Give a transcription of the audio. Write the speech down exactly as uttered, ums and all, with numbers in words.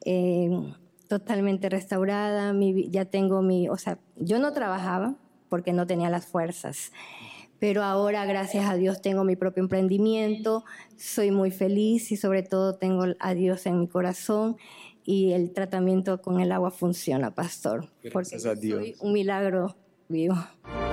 eh, totalmente restaurada. Mi, ya tengo mi, o sea, yo no trabajaba porque no tenía las fuerzas, pero ahora, gracias a Dios, tengo mi propio emprendimiento, soy muy feliz y sobre todo tengo a Dios en mi corazón y el tratamiento con el agua funciona, pastor. Gracias porque a Dios. soy un milagro vivo.